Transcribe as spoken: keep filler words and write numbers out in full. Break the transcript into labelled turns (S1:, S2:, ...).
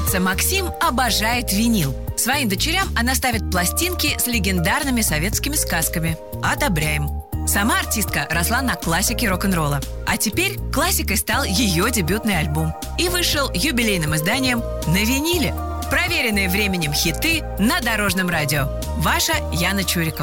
S1: Певица Максим обожает винил. Своим дочерям она ставит пластинки с легендарными советскими сказками. Одобряем. Сама артистка росла на классике рок-н-ролла. А теперь классикой стал ее дебютный альбом. И вышел юбилейным изданием на виниле. Проверенные временем хиты на Дорожном радио. Ваша Яна Чурикова.